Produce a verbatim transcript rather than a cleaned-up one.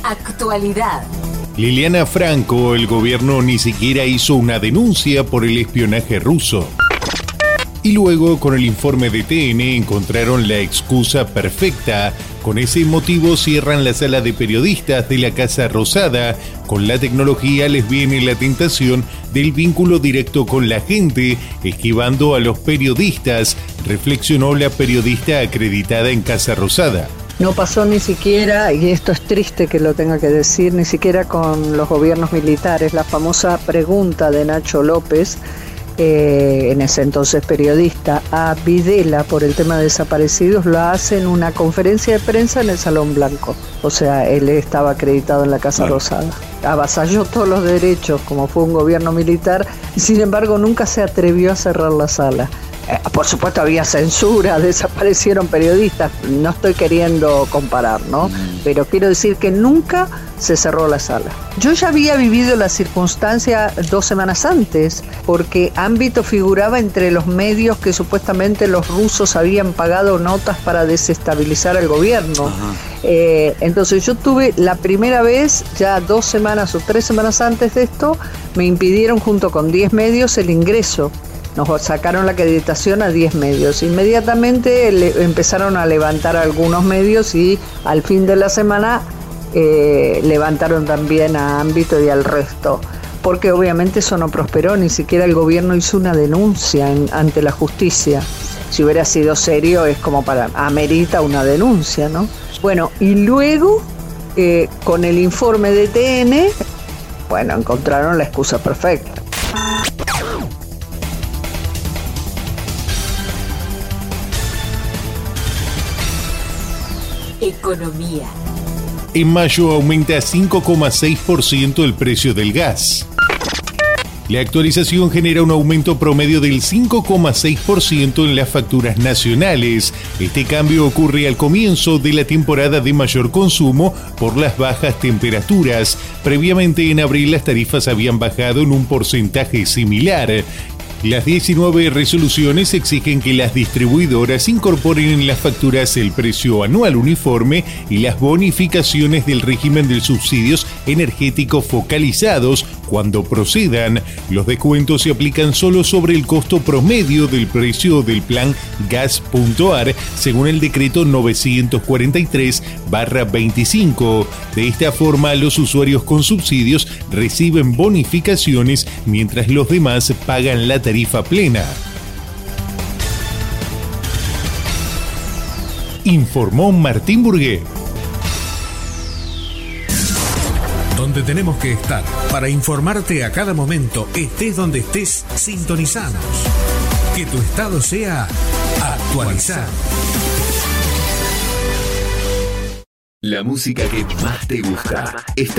Actualidad. Liliana Franco, el gobierno ni siquiera hizo una denuncia por el espionaje ruso. Y luego, con el informe de T N, encontraron la excusa perfecta. Con ese motivo cierran la sala de periodistas de la Casa Rosada. Con la tecnología les viene la tentación del vínculo directo con la gente, esquivando a los periodistas, reflexionó la periodista acreditada en Casa Rosada. No pasó ni siquiera, y esto es triste que lo tenga que decir, ni siquiera con los gobiernos militares. La famosa pregunta de Nacho López, eh, en ese entonces periodista, a Videla por el tema de desaparecidos, lo hace en una conferencia de prensa en el Salón Blanco. O sea, él estaba acreditado en la Casa bueno. Rosada. Avasalló todos los derechos, como fue un gobierno militar, y sin embargo nunca se atrevió a cerrar la sala. Eh, por supuesto había censura, desaparecieron periodistas, no estoy queriendo comparar, ¿no? Mm. Pero quiero decir que nunca se cerró la sala. Yo ya había vivido la circunstancia dos semanas antes, porque Ámbito figuraba entre los medios que supuestamente los rusos habían pagado notas para desestabilizar al gobierno. Eh, entonces yo tuve la primera vez, ya dos semanas o tres semanas antes de esto, me impidieron junto con diez medios el ingreso. Nos sacaron la acreditación a diez medios. Inmediatamente le empezaron a levantar algunos medios y al fin de la semana eh, levantaron también a Ámbito y al resto. Porque obviamente eso no prosperó, ni siquiera el gobierno hizo una denuncia en, ante la justicia. Si hubiera sido serio es como para, amerita una denuncia, ¿no? Bueno, y luego eh, con el informe de T N, bueno, encontraron la excusa perfecta. Economía. En mayo aumenta cinco coma seis por ciento el precio del gas. La actualización genera un aumento promedio del cinco coma seis por ciento en las facturas nacionales. Este cambio ocurre al comienzo de la temporada de mayor consumo por las bajas temperaturas. Previamente en abril las tarifas habían bajado en un porcentaje similar. Las diecinueve resoluciones exigen que las distribuidoras incorporen en las facturas el precio anual uniforme y las bonificaciones del régimen de subsidios energéticos focalizados cuando procedan. Los descuentos se aplican solo sobre el costo promedio del precio del plan gas.ar, según el decreto novecientos cuarenta y tres barra veinticinco. De esta forma, los usuarios con subsidios reciben bonificaciones mientras los demás pagan la tarifa plena. Informó Martín Burgué. Donde tenemos que estar para informarte a cada momento, estés donde estés, sintonizanos. Que tu estado sea actualizado. La música que más te gusta está